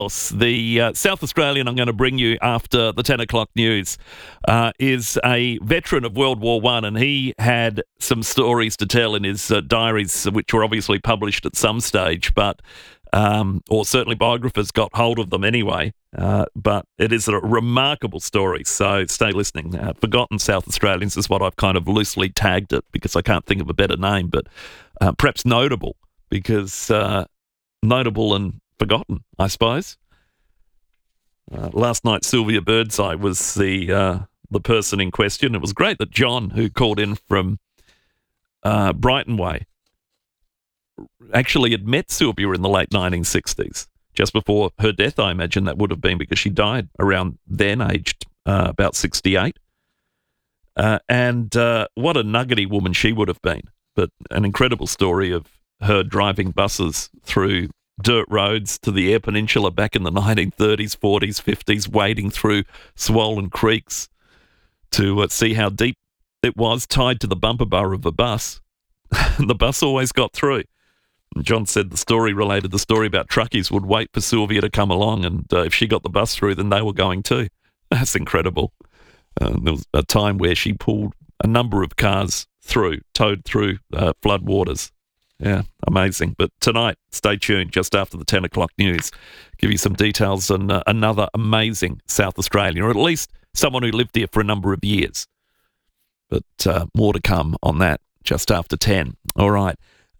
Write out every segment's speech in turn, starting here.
the South Australian I'm going to bring you after the 10 o'clock news, is a veteran of World War One, and he had some stories to tell in his diaries, which were obviously published at some stage, but or certainly biographers got hold of them anyway. But it is a remarkable story, so stay listening. Forgotten South Australians is what I've kind of loosely tagged it, because I can't think of a better name, but perhaps notable, because notable and forgotten, I suppose. Last night, Sylvia Birdseye was the person in question. It was great that John, who called in from Brighton Way, actually had met Sylvia in the late 1960s, just before her death. I imagine that would have been because she died around then, aged about 68. And what a nuggety woman she would have been. But an incredible story of her driving buses through dirt roads to the Eyre Peninsula back in the 1930s, 40s, 50s, wading through swollen creeks to see how deep it was, tied to the bumper bar of a bus. And the bus always got through. And John said the story about truckies would wait for Sylvia to come along, and if she got the bus through, then they were going too. That's incredible. There was a time where she pulled a number of cars towed through flood waters. Yeah, amazing. But tonight, stay tuned just after the 10 o'clock news. Give you some details on another amazing South Australian, or at least someone who lived here for a number of years. But more to come on that just after 10. All right.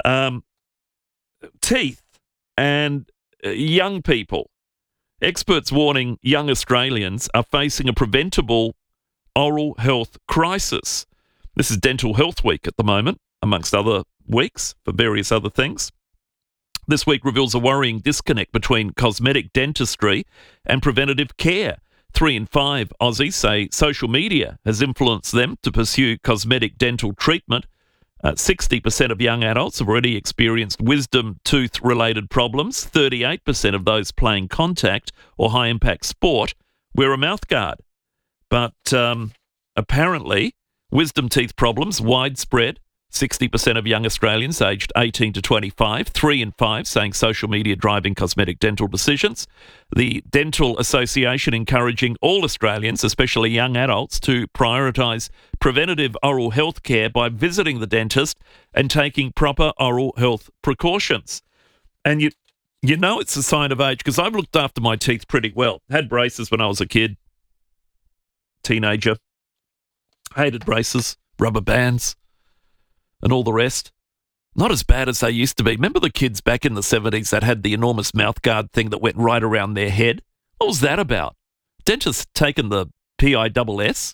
Teeth and young people. Experts warning young Australians are facing a preventable oral health crisis. This is Dental Health Week at the moment, amongst other weeks for various other things. This week reveals a worrying disconnect between cosmetic dentistry and preventative care. 3 in 5 Aussies say social media has influenced them to pursue cosmetic dental treatment. 60% of young adults have already experienced wisdom tooth-related problems. 38% of those playing contact or high-impact sport wear a mouthguard. But apparently, wisdom teeth problems widespread. 60% of young Australians aged 18 to 25, 3 in 5 saying social media driving cosmetic dental decisions. The Dental Association encouraging all Australians, especially young adults, to prioritise preventative oral health care by visiting the dentist and taking proper oral health precautions. And you know it's a sign of age, because I've looked after my teeth pretty well. Had braces when I was a kid, teenager. Hated braces, rubber bands, and all the rest. Not as bad as they used to be. Remember the kids back in the 70s that had the enormous mouthguard thing that went right around their head? What was that about? Dentists taken the PISS?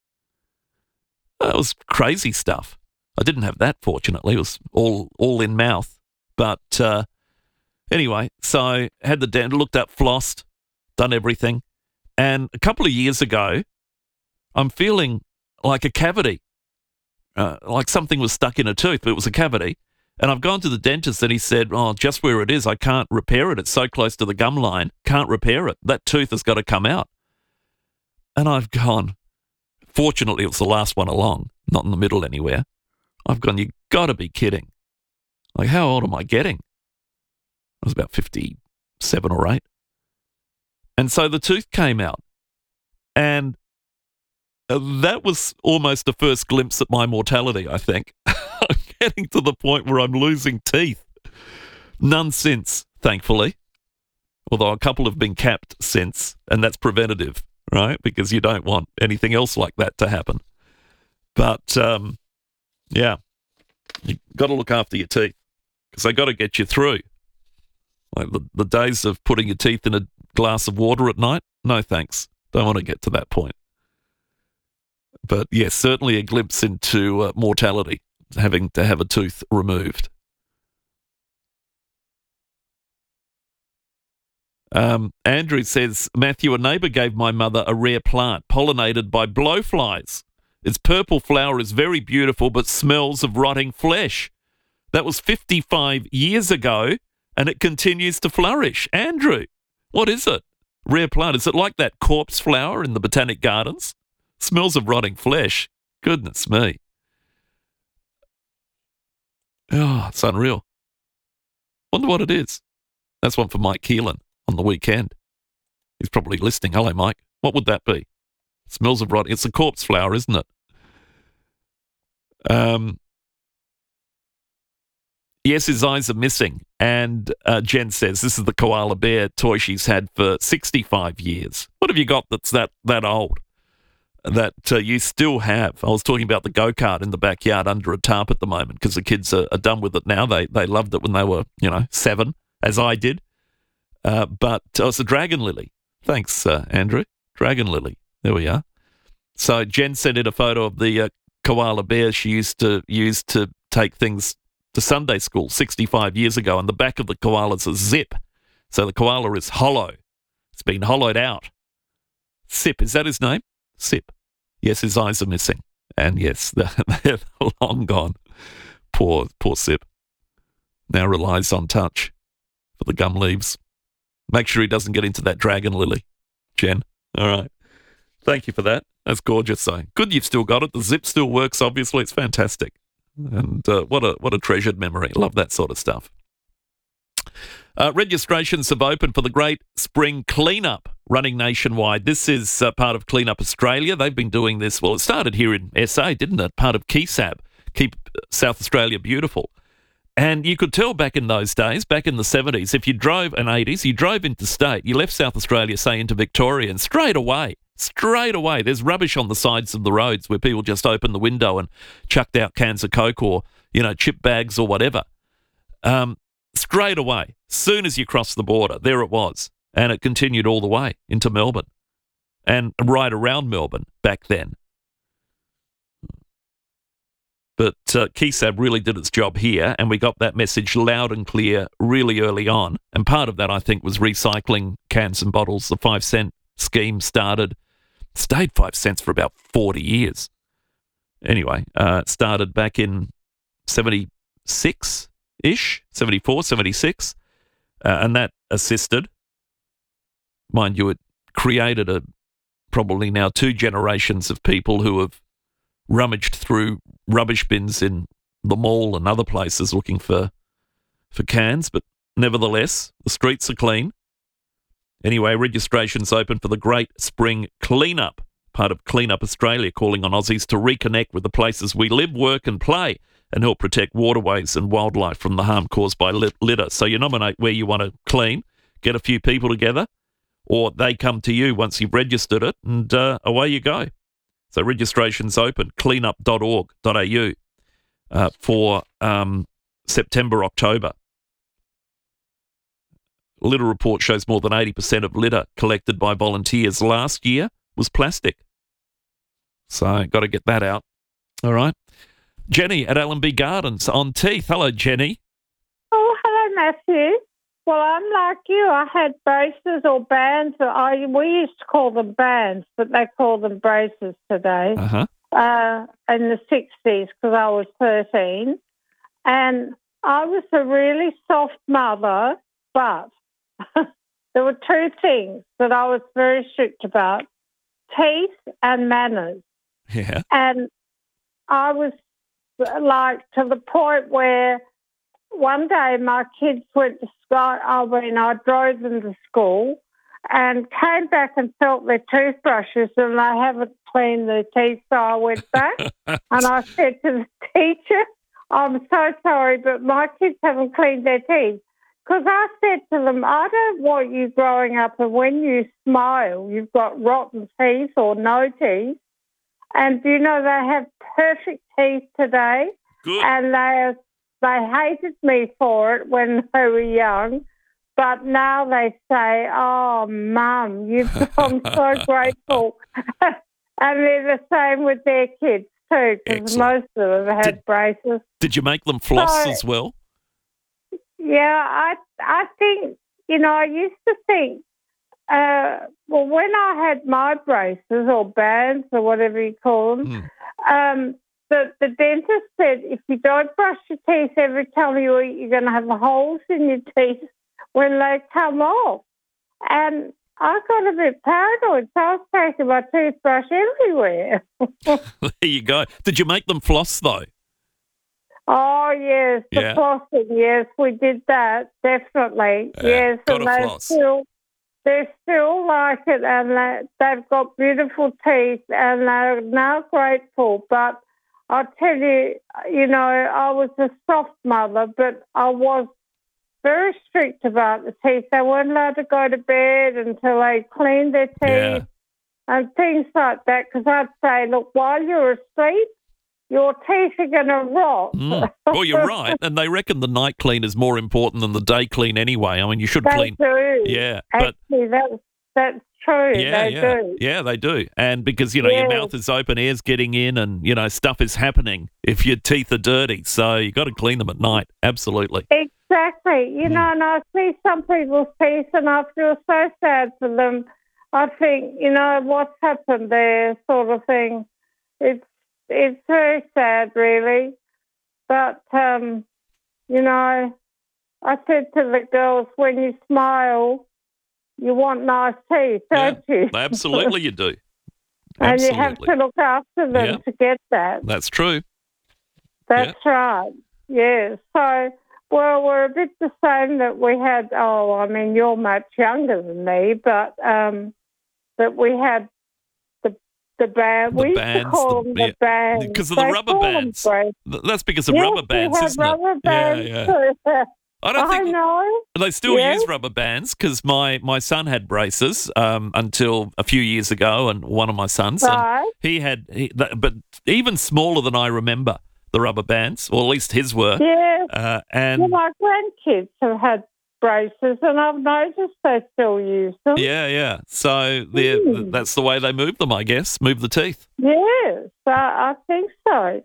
That was crazy stuff. I didn't have that, fortunately. It was all in mouth. But anyway, so had the dental, looked up, flossed, done everything. And a couple of years ago, I'm feeling like a cavity. Like something was stuck in a tooth, but it was a cavity. And I've gone to the dentist and he said, just where it is, I can't repair it. It's so close to the gum line, can't repair it. That tooth has got to come out. And I've gone, fortunately it was the last one along, not in the middle anywhere. I've gone, you got to be kidding. Like, how old am I getting? I was about 57 or 8. And so the tooth came out. And that was almost the first glimpse at my mortality, I think. I'm getting to the point where I'm losing teeth. None since, thankfully. Although a couple have been capped since, and that's preventative, right? Because you don't want anything else like that to happen. But, yeah, you got to look after your teeth, because they got to get you through. Like the days of putting your teeth in a glass of water at night, no thanks. Don't want to get to that point. But yes, certainly a glimpse into mortality, having to have a tooth removed. Andrew says, Matthew, a neighbour gave my mother a rare plant pollinated by blowflies. Its purple flower is very beautiful but smells of rotting flesh. That was 55 years ago and it continues to flourish. Andrew, what is it? Rare plant. Is it like that corpse flower in the Botanic Gardens? Smells of rotting flesh. Goodness me. Oh, it's unreal. Wonder what it is. That's one for Mike Keelan on the weekend. He's probably listening. Hello, Mike. What would that be? Smells of rotting. It's a corpse flower, isn't it? Yes, his eyes are missing. And Jen says this is the koala bear toy she's had for 65 years. What have you got that's that old that you still have? I was talking about the go-kart in the backyard under a tarp at the moment because the kids are done with it now. They loved it when they were, 7, as I did. But it's a dragon lily. Thanks, Andrew. Dragon lily. There we are. So Jen sent in a photo of the koala bear she used to use to take things to Sunday school 65 years ago, and the back of the koala's a zip. So the koala is hollow. It's been hollowed out. Sip, is that his name? Sip. Yes, his eyes are missing. And yes, they're long gone. Poor Sip. Now relies on touch for the gum leaves. Make sure he doesn't get into that dragon lily, Jen. All right. Thank you for that. That's gorgeous, though. Good you've still got it. The zip still works, obviously. It's fantastic. And what a treasured memory. Love that sort of stuff. Registrations have opened for the Great Spring Cleanup running nationwide. This is part of Clean Up Australia. They've been doing this. Well, it started here in SA, didn't it? Part of KESAB, Keep South Australia Beautiful. And you could tell back in those days, back in the 70s, if you drove, and 80s, you drove interstate, you left South Australia, say, into Victoria, and straight away, there's rubbish on the sides of the roads where people just opened the window and chucked out cans of Coke or, chip bags or whatever. Straight away, soon as you crossed the border, there it was. And it continued all the way into Melbourne and right around Melbourne back then. But KESAB really did its job here, and we got that message loud and clear really early on. And part of that, I think, was recycling cans and bottles. The 5 cent scheme stayed 5 cents for about 40 years. Anyway, it started back in 76-ish, 74, 76, and that assisted. Mind you, it created probably now 2 generations of people who have rummaged through rubbish bins in the mall and other places looking for cans, but nevertheless, the streets are clean. Anyway, registration's open for the Great Spring Cleanup, part of Clean Up Australia, calling on Aussies to reconnect with the places we live, work and play and help protect waterways and wildlife from the harm caused by litter. So you nominate where you want to clean, get a few people together, or they come to you once you've registered it, and away you go. So registration's open, cleanup.org.au for September, October. Litter report shows more than 80% of litter collected by volunteers last year was plastic. So got to get that out. All right. Jenny at Allenby Gardens on Teeth. Hello, Jenny. Oh, hello, Matthew. Well, I'm like you. I had braces or bands. We used to call them bands, but they call them braces today. Uh-huh. In the 60s, because I was 13. And I was a really soft mother, but there were 2 things that I was very strict about, teeth and manners. Yeah. And I was like to the point where one day my kids went to school. I drove them to school and came back and felt their toothbrushes and they haven't cleaned their teeth. So I went back and I said to the teacher, I'm so sorry, but my kids haven't cleaned their teeth. Because I said to them, I don't want you growing up and when you smile, you've got rotten teeth or no teeth. And do you know they have perfect teeth today? Good. And they hated me for it when they were young. But now they say, oh, Mum, I'm so grateful. And they're the same with their kids too, because most of them had braces. Did you make them floss as well? Yeah, I think, I used to think, when I had my braces or bands or whatever you call them, the dentist said if you don't brush your teeth every time you eat, you're going to have holes in your teeth when they come off. And I got a bit paranoid, so I was taking my toothbrush everywhere. There you go. Did you make them floss, though? Oh, yes, the flossing, yes, we did that, definitely. Yes, gotta and floss. They're still like it, and they've got beautiful teeth, and they're now grateful. But I'll tell you, I was a soft mother, but I was very strict about the teeth. They weren't allowed to go to bed until they cleaned their teeth and things like that, because I'd say, look, while you're asleep, your teeth are going to rot. Well, you're right. And they reckon the night clean is more important than the day clean anyway. I mean, you should clean. They do. Yeah. Actually, that's true. They do. Yeah, they do. And because, your mouth is open, air's getting in, and, stuff is happening if your teeth are dirty. So you got to clean them at night. Absolutely. Exactly. And I see some people's teeth, and I feel so sad for them. I think, what's happened there, sort of thing. It's very sad, really. But, I said to the girls, when you smile, you want nice teeth, don't you? Absolutely you do. And you have to look after them to get that. That's true. That's right. Yeah. So, well, we're a bit the same that we had, you're much younger than me, but that we had the band. We used to call them the bands. Because of the rubber bands. That's because of rubber bands, isn't it? Rubber bands. Yeah. I know. They still use rubber bands, because my son had braces until a few years ago, and one of my sons. Right. And but even smaller than I remember, the rubber bands, or at least his were. Yeah. And my grandkids have had braces, and I've noticed they still use them. Yeah. So that's the way they move them, I guess. Move the teeth. Yes, I think so.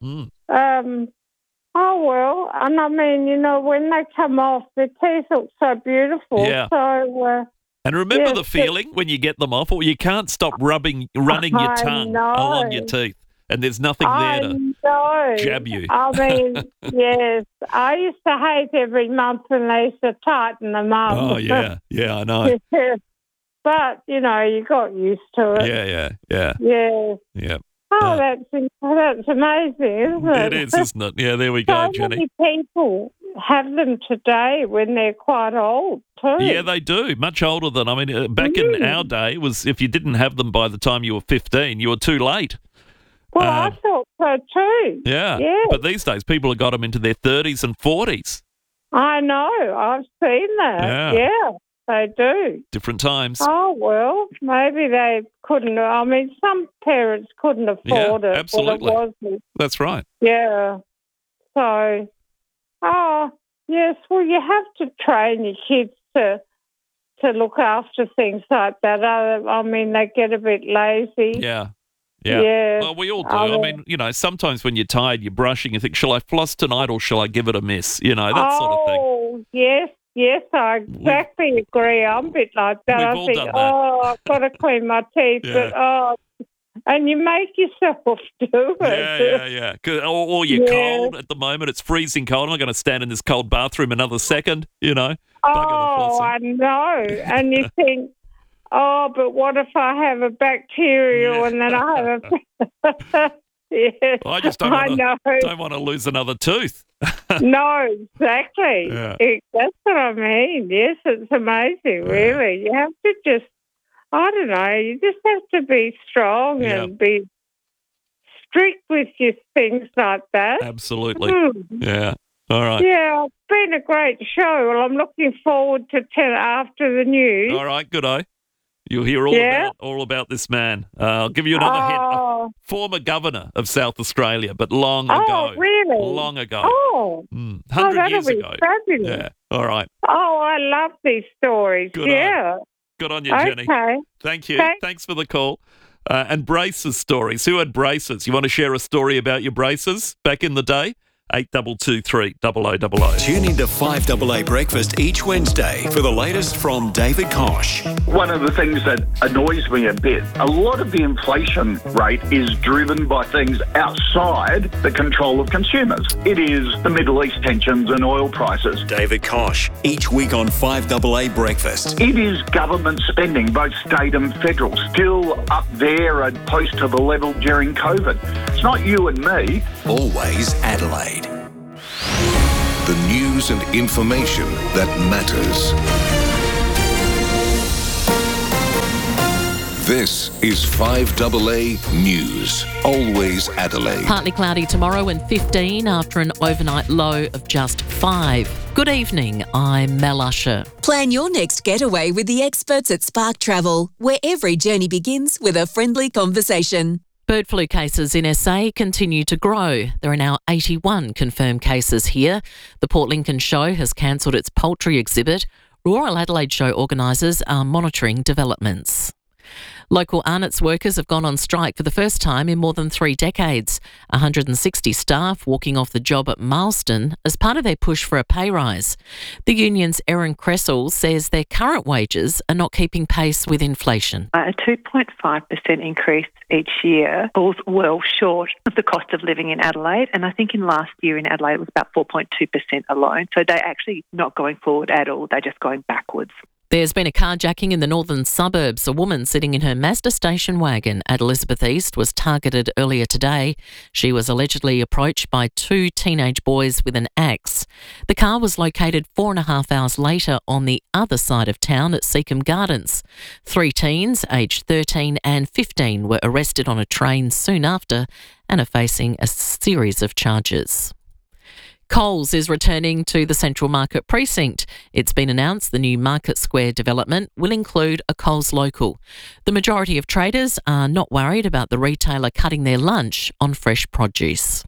Oh, well, and I mean, when they come off, their teeth look so beautiful. Yeah. So, and remember the feeling when you get them off, or you can't stop running your tongue along your teeth, and there's nothing there to jab you. I mean, yes, I used to hate every month when they used to tighten them up. Oh, yeah, I know. But, you got used to it. Yeah. Yeah. Oh, that's amazing, isn't it? It is, isn't it? Yeah, there we go, Jenny. So many people have them today when they're quite old, too. Yeah, they do. Much older than, back in our day, was if you didn't have them by the time you were 15, you were too late. Well, I thought so, too. Yeah. But these days, people have got them into their 30s and 40s. I know. I've seen that. Yeah. They do. Different times. Oh, well, maybe they couldn't. Some parents couldn't afford it. Absolutely. Well, it wasn't. That's right. Yeah. So, yes, well, you have to train your kids to look after things like that. They get a bit lazy. Yeah. Well, we all do. Sometimes when you're tired, you're brushing, you think, shall I floss tonight or shall I give it a miss? That sort of thing. Oh, yes, I exactly agree. I'm a bit like that. We've I all think, done that. I've got to clean my teeth, but and you make yourself do it. Yeah. Or you're cold at the moment. It's freezing cold. I'm not going to stand in this cold bathroom another second, Oh, I know. And you think, but what if I have a bacterial and then I have a... Yes, I just don't want to lose another tooth. No, exactly. Yeah. That's what I mean. Yes, it's amazing, really. You have to just, you just have to be strong and be strict with your things like that. Absolutely. Yeah. All right. Yeah, it's been a great show. Well, I'm looking forward to 10 after the news. All right, good eye. You'll hear all about this man. I'll give you another hint. A former governor of South Australia, but long ago. Oh, really? Long ago. Oh. 100 years ago. Fabulous. Yeah. All right. Oh, I love these stories. Good on you, Jenny. Okay. Thank you. Thanks for the call. And braces stories. Who had braces? You want to share a story about your braces back in the day? 8223 0000. Tune into 5AA Breakfast each Wednesday for the latest from David Kosh. One of the things that annoys me a bit, a lot of the inflation rate is driven by things outside the control of consumers. It is the Middle East tensions and oil prices. David Kosh, each week on 5AA Breakfast. It is government spending, both state and federal, still up there and close to the level during COVID. It's not you and me. Always Adelaide. The news and information that matters. This is 5AA News. Always Adelaide. Partly cloudy tomorrow and 15 after an overnight low of just 5. Good evening, I'm Mel Usher. Plan your next getaway with the experts at Spark Travel, where every journey begins with a friendly conversation. Bird flu cases in SA continue to grow. There are now 81 confirmed cases here. The Port Lincoln Show has cancelled its poultry exhibit. Royal Adelaide Show organisers are monitoring developments. Local Arnott's workers have gone on strike for the first time in more than 3 decades. 160 staff walking off the job at Marsden as part of their push for a pay rise. The union's Erin Cressell says their current wages are not keeping pace with inflation. A 2.5% increase each year falls well short of the cost of living in Adelaide, and I think in last year in Adelaide it was about 4.2% alone. So they're actually not going forward at all, they're just going backwards. There's been a carjacking in the northern suburbs. A woman sitting in her Mazda station wagon at Elizabeth East was targeted earlier today. She was allegedly approached by 2 teenage boys with an axe. The car was located 4.5 hours later on the other side of town at Seacombe Gardens. 3 teens, aged 13 and 15, were arrested on a train soon after and are facing a series of charges. Coles is returning to the Central Market precinct. It's been announced the new Market Square development will include a Coles Local. The majority of traders are not worried about the retailer cutting their lunch on fresh produce.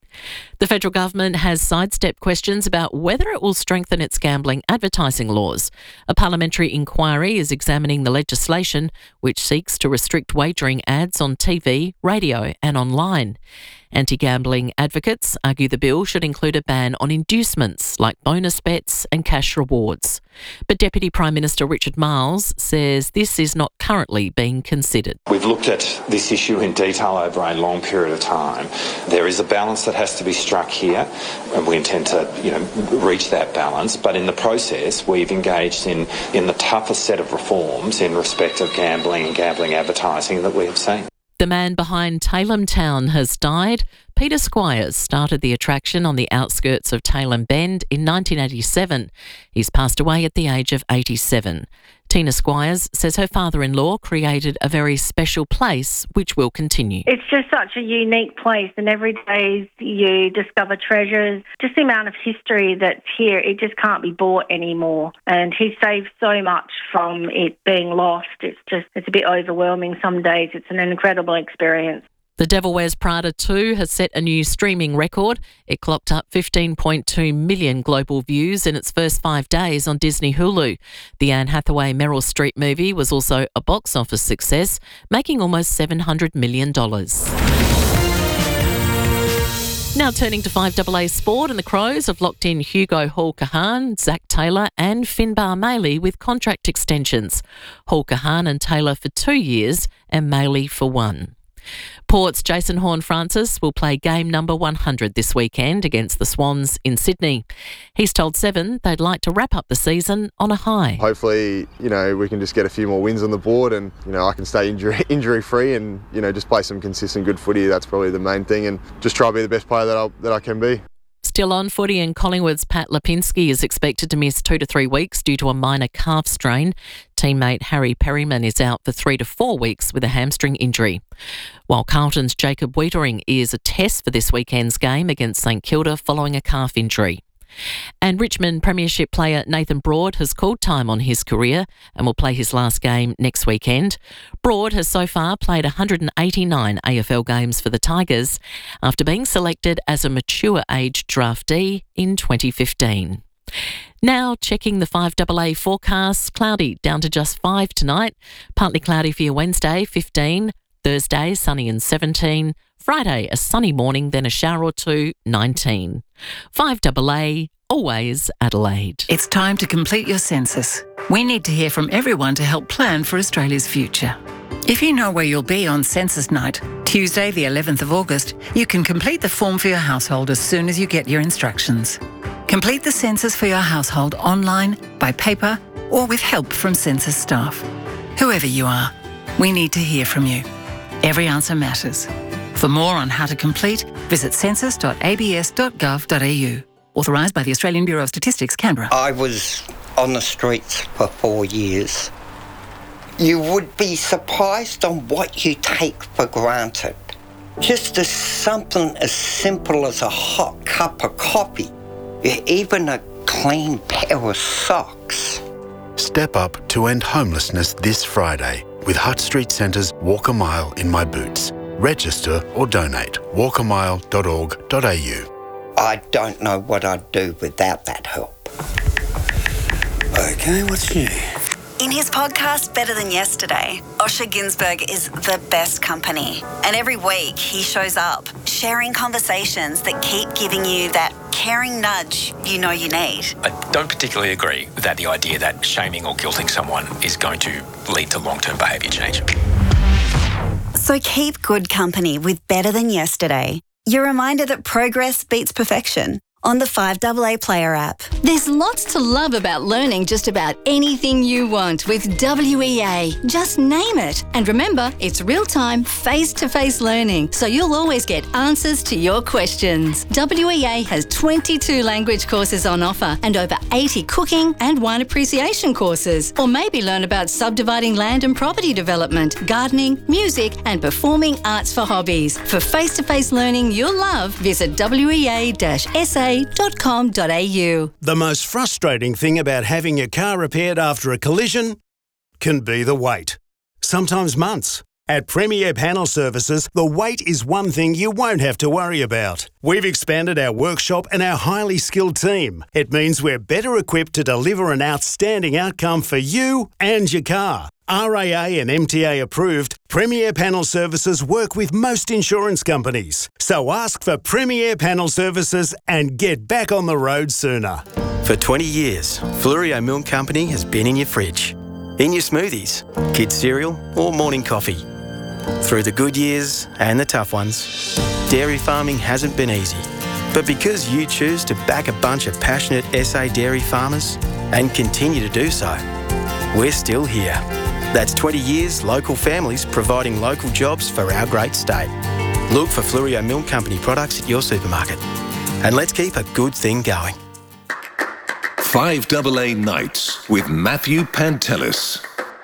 The federal government has sidestepped questions about whether it will strengthen its gambling advertising laws. A parliamentary inquiry is examining the legislation which seeks to restrict wagering ads on TV, radio and online. Anti-gambling advocates argue the bill should include a ban on inducements like bonus bets and cash rewards. But Deputy Prime Minister Richard Marles says this is not currently being considered. We've looked at this issue in detail over a long period of time. There is a balance that has to be struck here, and we intend to reach that balance. But in the process, we've engaged in the toughest set of reforms in respect of gambling and gambling advertising that we have seen. The man behind Tailem Town has died. Peter Squires started the attraction on the outskirts of Tailem Bend in 1987. He's passed away at the age of 87. Tina Squires says her father-in-law created a very special place which will continue. It's just such a unique place, and every day you discover treasures. Just the amount of history that's here, it just can't be bought anymore. And he saved so much from it being lost. It's a bit overwhelming some days. It's an incredible experience. The Devil Wears Prada 2 has set a new streaming record. It clocked up 15.2 million global views in its first 5 days on Disney Hulu. The Anne Hathaway Meryl Streep movie was also a box office success, making almost $700 million. Now turning to 5AA Sport, and the Crows have locked in Hugo Hall-Kahan, Zach Taylor and Finbar Maley with contract extensions. Hall-Kahan and Taylor for 2 years and Maley for 1. Port's Jason Horne-Francis will play game number 100 this weekend against the Swans in Sydney. He's told Seven they'd like to wrap up the season on a high. Hopefully, we can just get a few more wins on the board and, I can stay injury-free and, just play some consistent good footy. That's probably the main thing, and just try to be the best player that I can be. Still on footy, and Collingwood's Pat Lipinski is expected to miss 2 to 3 weeks due to a minor calf strain. Teammate Harry Perryman is out for 3 to 4 weeks with a hamstring injury. While Carlton's Jacob Wiedering is a test for this weekend's game against St Kilda following a calf injury. And Richmond Premiership player Nathan Broad has called time on his career and will play his last game next weekend. Broad has so far played 189 AFL games for the Tigers after being selected as a mature age draftee in 2015. Now checking the 5AA forecast. Cloudy down to just 5 tonight. Partly cloudy for your Wednesday, 15. Thursday, sunny and 17. Friday, a sunny morning, then a shower or 2, 19. 5AA, always Adelaide. It's time to complete your census. We need to hear from everyone to help plan for Australia's future. If you know where you'll be on census night, Tuesday the 11th of August, you can complete the form for your household as soon as you get your instructions. Complete the census for your household online, by paper, or with help from census staff. Whoever you are, we need to hear from you. Every answer matters. For more on how to complete, visit census.abs.gov.au. Authorised by the Australian Bureau of Statistics, Canberra. I was on the streets for 4 years. You would be surprised on what you take for granted. Just as something as simple as a hot cup of coffee, even a clean pair of socks. Step up to end homelessness this Friday with Hutt Street Centre's Walk a Mile in My Boots. Register or donate. walkamile.org.au. I don't know what I'd do without that help. Okay, what's new? In his podcast, Better Than Yesterday, Osher Günsberg is the best company. And every week he shows up, sharing conversations that keep giving you that caring nudge you know you need. I don't particularly agree with the idea that shaming or guilting someone is going to lead to long-term behaviour change. So keep good company with Better Than Yesterday. Your reminder that progress beats perfection. On the 5AA Player app. There's lots to love about learning just about anything you want with WEA. Just name it. And remember, it's real-time, face-to-face learning, so you'll always get answers to your questions. WEA has 22 language courses on offer and over 80 cooking and wine appreciation courses. Or maybe learn about subdividing land and property development, gardening, music and performing arts for hobbies. For face-to-face learning you'll love, visit wea-sa.com.au. The most frustrating thing about having your car repaired after a collision can be the wait. Sometimes months. At Premier Panel Services, the wait is one thing you won't have to worry about. We've expanded our workshop and our highly skilled team. It means we're better equipped to deliver an outstanding outcome for you and your car. RAA and MTA approved, Premier Panel Services work with most insurance companies. So ask for Premier Panel Services and get back on the road sooner. For 20 years, Fluorio Milk Company has been in your fridge, in your smoothies, kids' cereal or morning coffee. Through the good years and the tough ones, dairy farming hasn't been easy. But because you choose to back a bunch of passionate SA dairy farmers and continue to do so, we're still here. That's 20 years local families providing local jobs for our great state. Look for Fluorio Milk Company products at your supermarket. And let's keep a good thing going. 5AA Nights with Matthew Pantelis.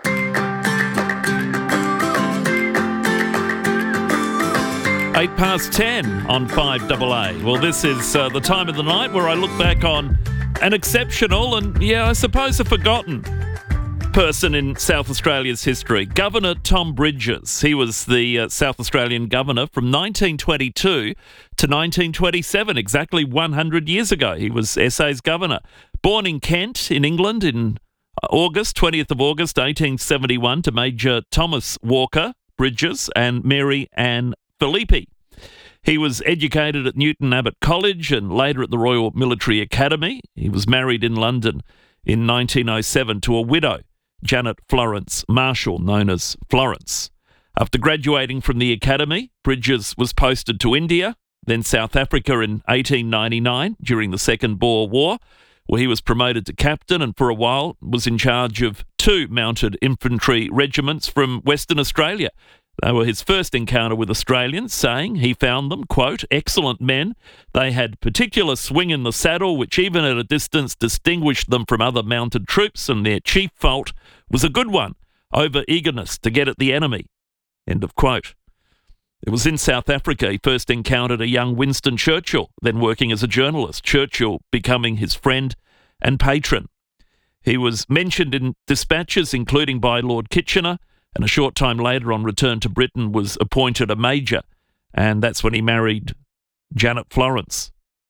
Eight past 10 on 5AA. Well, this is the time of the night where I look back on an exceptional and, I suppose a forgotten person in South Australia's history, Governor Tom Bridges. He was the South Australian governor from 1922 to 1927, exactly 100 years ago. He was SA's governor. Born in Kent, in England, in 20th of August 1871, to Major Thomas Walker Bridges and Mary Ann Philippi. He was educated at Newton Abbot College and later at the Royal Military Academy. He was married in London in 1907 to a widow, Janet Florence Marshall, known as Florence. After graduating from the academy, Bridges was posted to India, then South Africa in 1899 during the Second Boer War, where he was promoted to captain and for a while was in charge of 2 mounted infantry regiments from Western Australia. They were his first encounter with Australians, saying he found them, quote, excellent men. They had particular swing in the saddle, which even at a distance distinguished them from other mounted troops, and their chief fault was a good one, over-eagerness to get at the enemy, end of quote. It was in South Africa he first encountered a young Winston Churchill, then working as a journalist, Churchill becoming his friend and patron. He was mentioned in dispatches, including by Lord Kitchener, and a short time later, on return to Britain, was appointed a major, and that's when he married Janet Florence.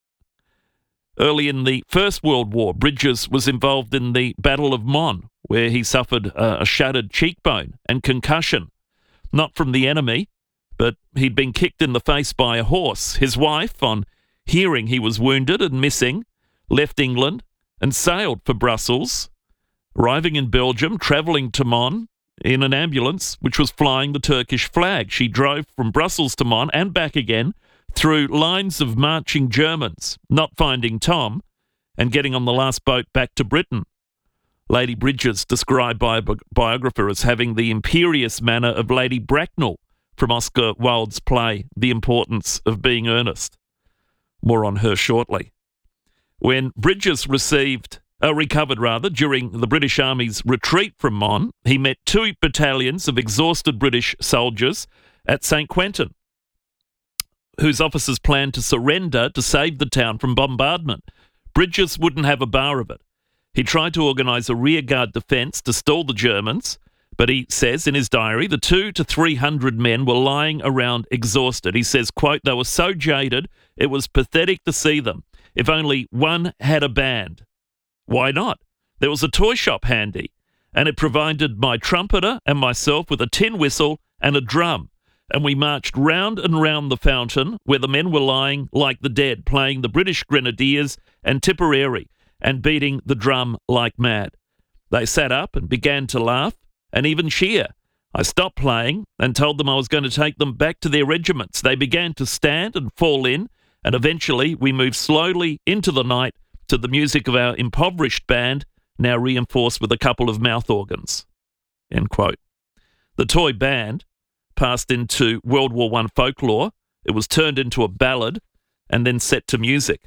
Early in the First World War, Bridges was involved in the Battle of Mons, where he suffered a shattered cheekbone and concussion, not from the enemy, but he'd been kicked in the face by a horse. His wife, on hearing he was wounded and missing, left England and sailed for Brussels, arriving in Belgium, travelling to Mons, in an ambulance which was flying the Turkish flag. She drove from Brussels to Mons and back again through lines of marching Germans, not finding Tom and getting on the last boat back to Britain. Lady Bridges, described by a biographer as having the imperious manner of Lady Bracknell from Oscar Wilde's play The Importance of Being Earnest. More on her shortly. When Bridges received during the British Army's retreat from Mons. He met 2 battalions of exhausted British soldiers at St. Quentin, whose officers planned to surrender to save the town from bombardment. Bridges wouldn't have a bar of it. He tried to organise a rearguard defence to stall the Germans, but he says in his diary the 200 to 300 men were lying around exhausted. He says, quote, "They were so jaded, it was pathetic to see them. If only one had a band." Why not? There was a toy shop handy, and it provided my trumpeter and myself with a tin whistle and a drum, and we marched round and round the fountain where the men were lying like the dead, playing the British Grenadiers and Tipperary and beating the drum like mad. They sat up and began to laugh and even cheer. I stopped playing and told them I was going to take them back to their regiments. They began to stand and fall in, and eventually we moved slowly into the night to the music of our impoverished band, now reinforced with a couple of mouth organs. End quote. The toy band passed into World War I folklore. It was turned into a ballad and then set to music.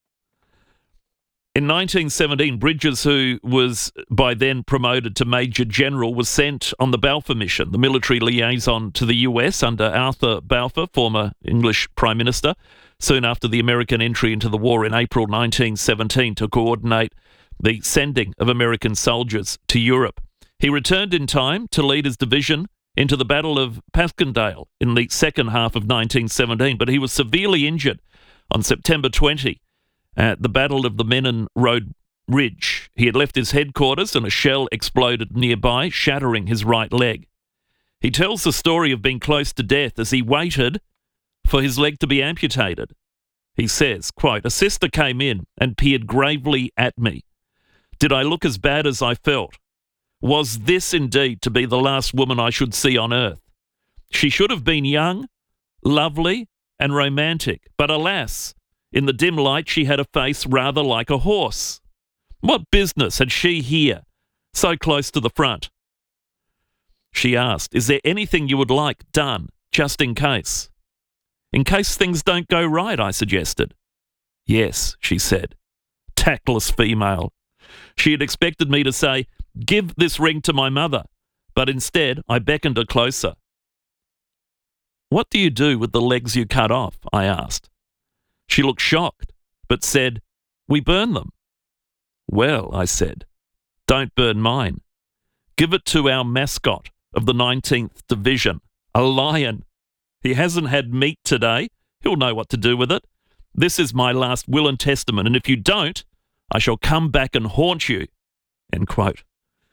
In 1917, Bridges, who was by then promoted to Major General, was sent on the Balfour Mission, the military liaison to the US under Arthur Balfour, former English Prime Minister, soon after the American entry into the war in April 1917 to coordinate the sending of American soldiers to Europe. He returned in time to lead his division into the Battle of Passchendaele in the second half of 1917, but he was severely injured on September 20 at the Battle of the Menin Road Ridge. He had left his headquarters and a shell exploded nearby, shattering his right leg. He tells the story of being close to death as he waited for his leg to be amputated. He says, quote, "A sister came in and peered gravely at me. Did I look as bad as I felt? Was this indeed to be the last woman I should see on earth? She should have been young, lovely, and romantic, but alas, in the dim light she had a face rather like a horse. What business had she here, so close to the front?" She asked, "Is there anything you would like done, just in case?" "In case things don't go right," I suggested. "Yes," she said. Tactless female. She had expected me to say, "Give this ring to my mother," but instead I beckoned her closer. "What do you do with the legs you cut off?" I asked. She looked shocked, but said, "We burn them." "Well," I said, "don't burn mine. Give it to our mascot of the 19th Division, a lion. He hasn't had meat today. He'll know what to do with it. This is my last will and testament, and if you don't, I shall come back and haunt you." End quote.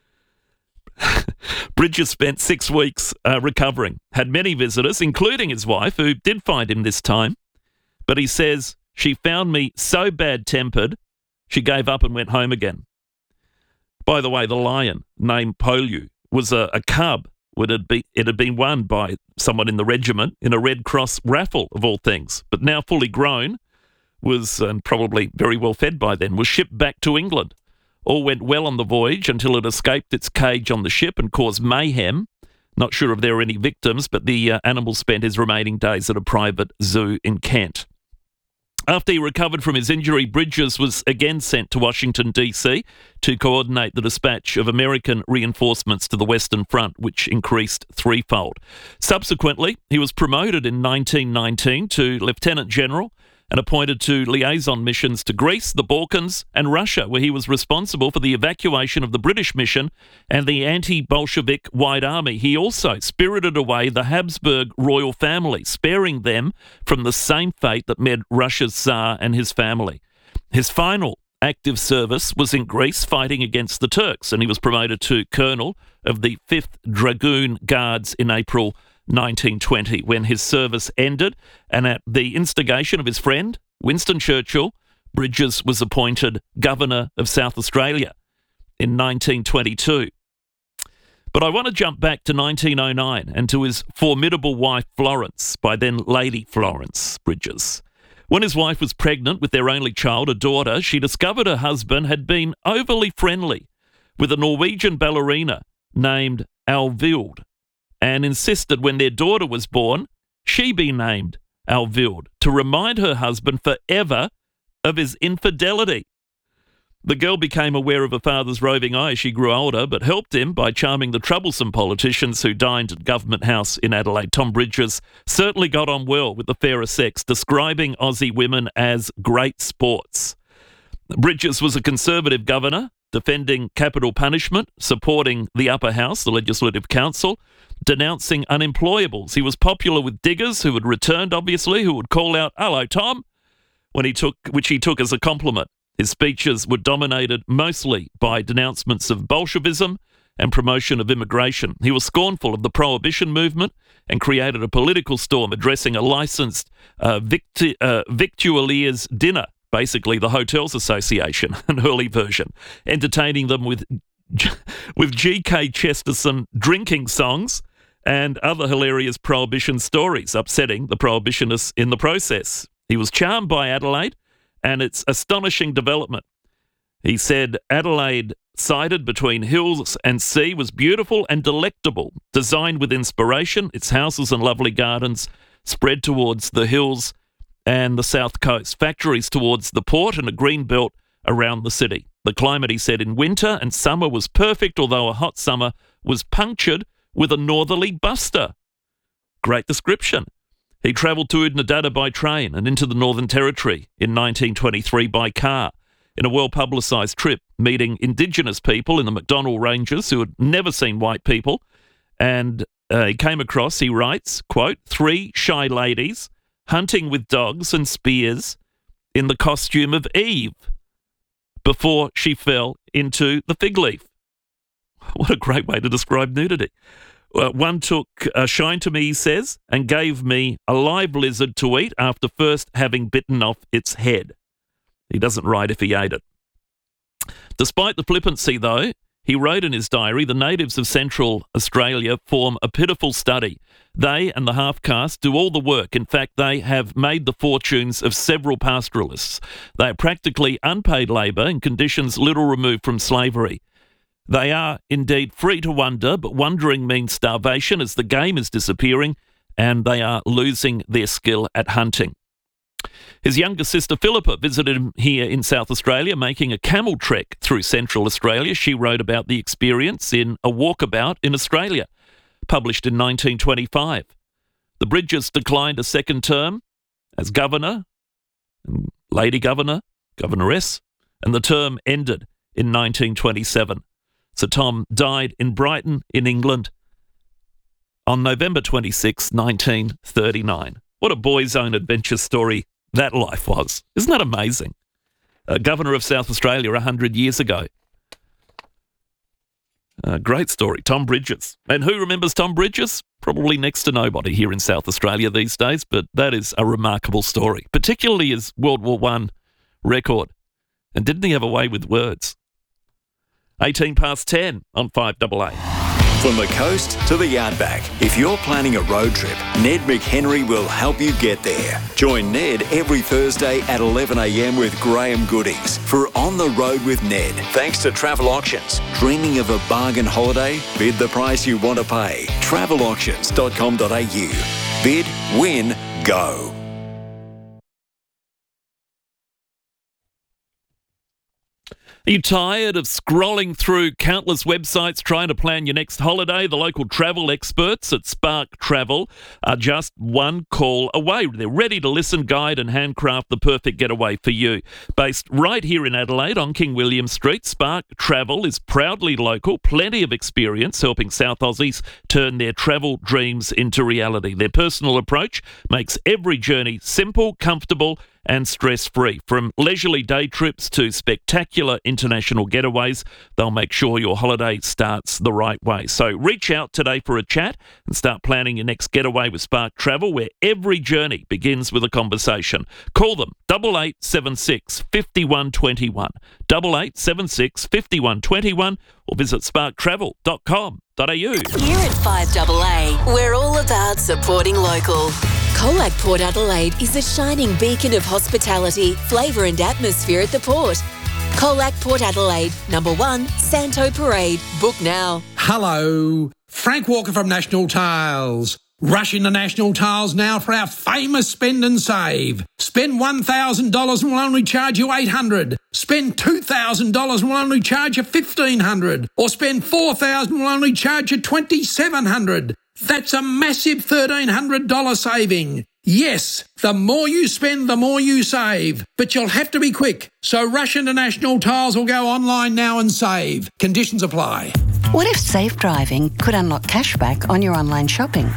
Bridges spent 6 weeks recovering, had many visitors, including his wife, who did find him this time. But he says, "She found me so bad-tempered, she gave up and went home again." By the way, the lion, named Polu, was a cub. It had been won by someone in the regiment in a Red Cross raffle, of all things, but now fully grown, was, and probably very well fed by then, was shipped back to England. All went well on the voyage until it escaped its cage on the ship and caused mayhem. Not sure if there were any victims, but the animal spent his remaining days at a private zoo in Kent. After he recovered from his injury, Bridges was again sent to Washington, D.C. to coordinate the dispatch of American reinforcements to the Western Front, which increased threefold. Subsequently, he was promoted in 1919 to Lieutenant General and appointed to liaison missions to Greece, the Balkans, and Russia, where he was responsible for the evacuation of the British mission and the anti-Bolshevik White Army. He also spirited away the Habsburg royal family, sparing them from the same fate that met Russia's Tsar and his family. His final active service was in Greece, fighting against the Turks, and he was promoted to Colonel of the 5th Dragoon Guards in April 1920, when his service ended, and at the instigation of his friend, Winston Churchill, Bridges was appointed Governor of South Australia in 1922. But I want to jump back to 1909 and to his formidable wife, Florence, by then Lady Florence Bridges. When his wife was pregnant with their only child, a daughter, she discovered her husband had been overly friendly with a Norwegian ballerina named Alvilde, and insisted when their daughter was born, she be named Alvilde to remind her husband forever of his infidelity. The girl became aware of her father's roving eye as she grew older, but helped him by charming the troublesome politicians who dined at Government House in Adelaide. Tom Bridges certainly got on well with the fairer sex, describing Aussie women as great sports. Bridges was a Conservative governor, defending capital punishment, supporting the Upper House, the Legislative Council, denouncing unemployables. He was popular with diggers who had returned, obviously, who would call out, "Hello, Tom," which he took as a compliment. His speeches were dominated mostly by denouncements of Bolshevism and promotion of immigration. He was scornful of the prohibition movement and created a political storm addressing a licensed victualier's dinner, basically the Hotels Association, an early version, entertaining them with G.K. Chesterton drinking songs and other hilarious prohibition stories, upsetting the prohibitionists in the process. He was charmed by Adelaide and its astonishing development. He said Adelaide, sited between hills and sea, was beautiful and delectable, designed with inspiration. Its houses and lovely gardens spread towards the hills and the south coast, factories towards the port and a green belt around the city. The climate, he said, in winter and summer was perfect, although a hot summer was punctured with a northerly buster. Great description. He travelled to Oodnadatta by train and into the Northern Territory in 1923 by car in a well-publicised trip, meeting Indigenous people in the McDonnell Ranges who had never seen white people. And he came across, he writes, quote, 3 shy ladies hunting with dogs and spears in the costume of Eve before she fell into the fig leaf. What a great way to describe nudity. One took a shine to me, he says, and gave me a live lizard to eat after first having bitten off its head. He doesn't write if he ate it. Despite the flippancy, though, he wrote in his diary, the natives of Central Australia form a pitiful study. They and the half-caste do all the work. In fact, they have made the fortunes of several pastoralists. They are practically unpaid labour in conditions little removed from slavery. They are indeed free to wander, but wandering means starvation as the game is disappearing and they are losing their skill at hunting. His younger sister Philippa visited him here in South Australia, making a camel trek through Central Australia. She wrote about the experience in A Walkabout in Australia, published in 1925. The Bridges declined a second term as governor, lady governor, governoress, and the term ended in 1927. So Tom died in Brighton in England on November 26, 1939. What a boy's own adventure story that life was. Isn't that amazing? Governor of South Australia 100 years ago. Great story. Tom Bridges. And who remembers Tom Bridges? Probably next to nobody here in South Australia these days, but that is a remarkable story, particularly his World War I record. And didn't he have a way with words? 18 past 10 on 5AA. From the coast to the outback, if you're planning a road trip, Ned McHenry will help you get there. Join Ned every Thursday at 11 a.m. with Graham Goodings for On the Road with Ned. Thanks to Travel Auctions. Dreaming of a bargain holiday? Bid the price you want to pay. Travelauctions.com.au. Bid, win, go. Are you tired of scrolling through countless websites trying to plan your next holiday? The local travel experts at Spark Travel are just one call away. They're ready to listen, guide and handcraft the perfect getaway for you. Based right here in Adelaide on King William Street, Spark Travel is proudly local, plenty of experience helping South Aussies turn their travel dreams into reality. Their personal approach makes every journey simple, comfortable and stress-free. From leisurely day trips to spectacular international getaways, they'll make sure your holiday starts the right way. So reach out today for a chat and start planning your next getaway with Spark Travel, where every journey begins with a conversation. Call them 8876 5121, 8876 5121, or visit sparktravel.com.au. Here at 5AA, we're all about supporting local. Colac Port Adelaide is a shining beacon of hospitality, flavour and atmosphere at the port. Colac Port Adelaide, number 1, Santo Parade. Book now. Hello, Frank Walker from National Tiles. Rush into National Tiles now for our famous spend and save. Spend $1,000 and we'll only charge you $800. Spend $2,000 and we'll only charge you $1,500. Or spend $4,000 and we'll only charge you $2,700. That's a massive $1,300 saving. Yes, the more you spend, the more you save. But you'll have to be quick. So rush into National Tiles or go online now and save. Conditions apply. What if safe driving could unlock cashback on your online shopping?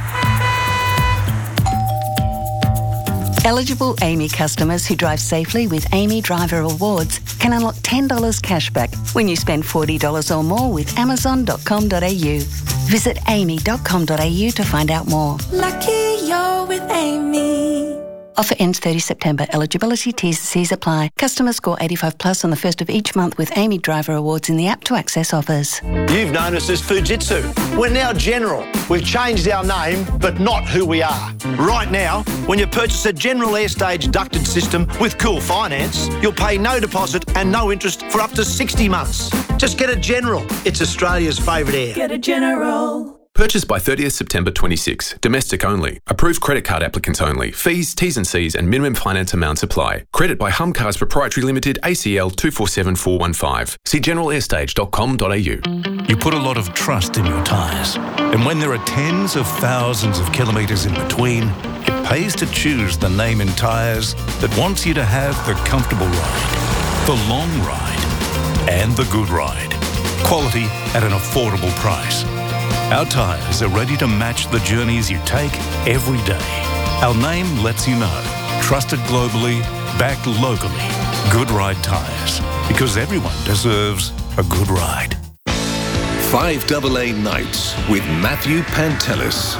Eligible AAMI customers who drive safely with AAMI Driver Awards can unlock $10 cashback when you spend $40 or more with Amazon.com.au. Visit aami.com.au to find out more. Lucky you're with AAMI. Offer ends 30 September. Eligibility, T's and C's apply. Customers score 85 plus on the first of each month with AAMI Driver Awards in the app to access offers. You've known us as Fujitsu. We're now General. We've changed our name, but not who we are. Right now, when you purchase a General Airstage ducted system with Cool Finance, you'll pay no deposit and no interest for up to 60 months. Just get a General. It's Australia's favourite air. Get a General. Purchased by 30th September 26. Domestic only. Approved credit card applicants only. Fees, T's and C's and minimum finance amounts apply. Credit by Humcars Proprietary Limited, ACL 247415. See generalair.com.au. You put a lot of trust in your tyres. And when there are tens of thousands of kilometres in between, it pays to choose the name in tyres that wants you to have the comfortable ride, the long ride, and the good ride. Quality at an affordable price. Our tyres are ready to match the journeys you take every day. Our name lets you know. Trusted globally, backed locally. Good Ride Tyres. Because everyone deserves a good ride. 5AA Nights with Matthew Pantelis.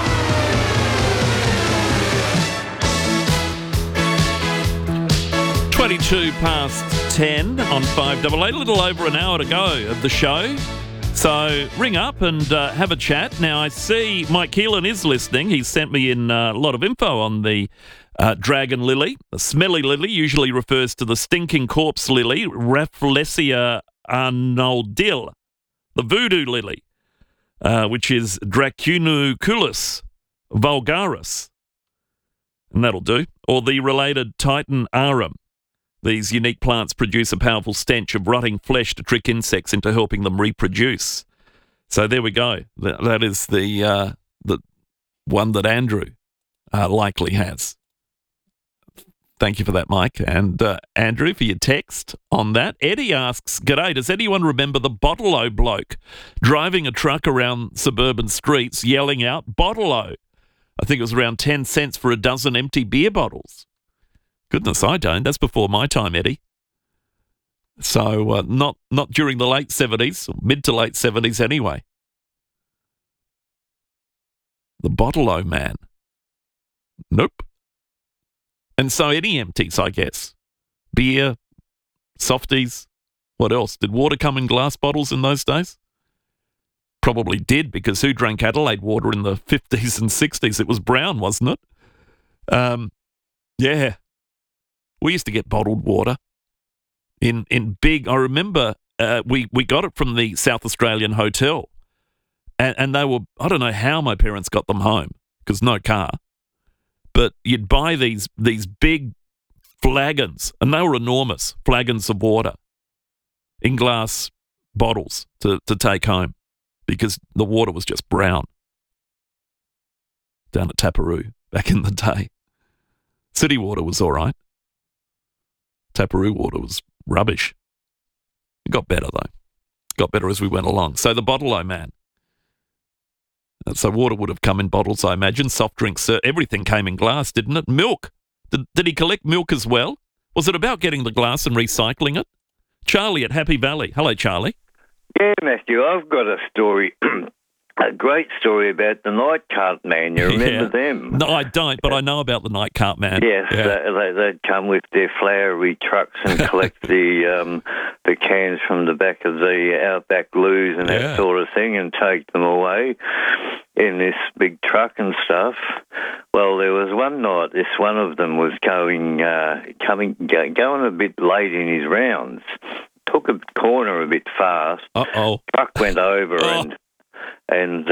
$10 on 5AA. A little over an hour to go of the show. So ring up and have a chat. Now, I see Mike Keelan is listening. He sent me in a lot of info on the dragon lily. The smelly lily usually refers to the stinking corpse lily, Rafflesia arnoldil. The voodoo lily, which is Dracunculus vulgaris. And that'll do. Or the related Titan arum. These unique plants produce a powerful stench of rotting flesh to trick insects into helping them reproduce. So there we go. That is the one that Andrew likely has. Thank you for that, Mike. And Andrew, for your text on that. Eddie asks, G'day, does anyone remember the Bottle-O bloke driving a truck around suburban streets yelling out, Bottle-O? I think it was around 10 cents for a dozen empty beer bottles. Goodness, I don't. That's before my time, Eddie. So not during the late 70s, mid to late 70s anyway. The Bottle-O man. Nope. And so any empties, I guess. Beer, softies, what else? Did water come in glass bottles in those days? Probably did, because who drank Adelaide water in the 50s and 60s? It was brown, wasn't it? Yeah. We used to get bottled water in big. I remember we got it from the South Australian Hotel, and they were, I don't know how my parents got them home because no car, but you'd buy these big flagons, and they were enormous flagons of water in glass bottles to take home because the water was just brown down at Taparoo back in the day. City water was all right. Taparoo water was rubbish. It got better, though. Got better as we went along. So the Bottle-O man. So water would have come in bottles, I imagine. Soft drinks, everything came in glass, didn't it? Milk. Did he collect milk as well? Was it about getting the glass and recycling it? Charlie at Happy Valley. Hello, Charlie. Yeah, Matthew, I've got a story. A great story about the night cart man. You remember them? No, I don't, but I know about the night cart man. Yes, yeah. They'd come with their flowery trucks and collect the cans from the back of the outback loos and that sort of thing and take them away in this big truck and stuff. Well, there was one night, one of them was going a bit late in his rounds. Took a corner a bit fast. Truck went over and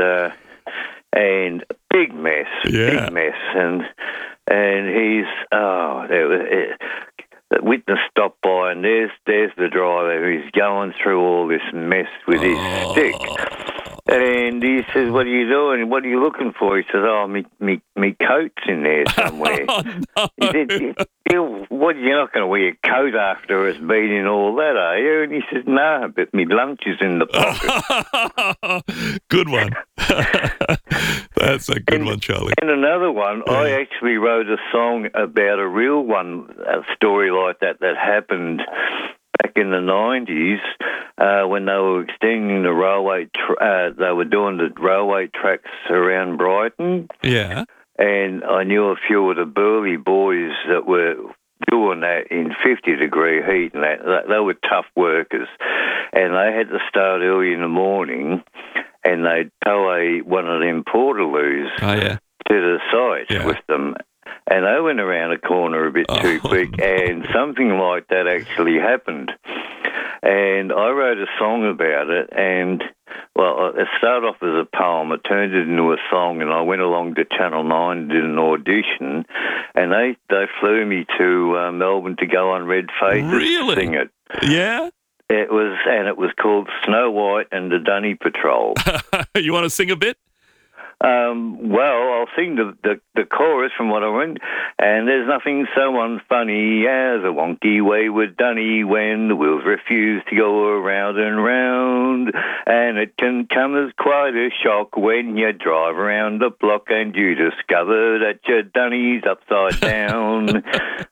big mess, big mess, and he's the witness stopped by, and there's the driver who's going through all this mess with his stick. And he says, "What are you doing? What are you looking for?" He says, "Oh, me coat's in there somewhere." He said, "What? You're not going to wear your coat after it's been in all that, are you?" And he says, "No, but me lunch is in the pocket." Good one. That's a good one, Charlie. And another one, I actually wrote a song about a real one, a story like that happened back in the 90s when they were extending the railway, they were doing the railway tracks around Brighton. Yeah. And I knew a few of the Burleigh boys that were doing that in 50-degree heat, and that they were tough workers. And they had to start early in the morning, and they'd tow one of them Portaloos to the site with them. And they went around a corner a bit too quick, and something like that actually happened. And I wrote a song about it, and, well, it started off as a poem. I turned it into a song, and I went along to Channel 9 and did an audition, and they flew me to Melbourne to go on Red Faces to sing it. Yeah? It was called Snow White and the Dunny Patrol. You want to sing a bit? Well, I'll sing the chorus from what I went. And there's nothing so unfunny as a wonky wayward dunny when the wheels refuse to go around and round. And it can come as quite a shock when you drive around the block and you discover that your dunny's upside down.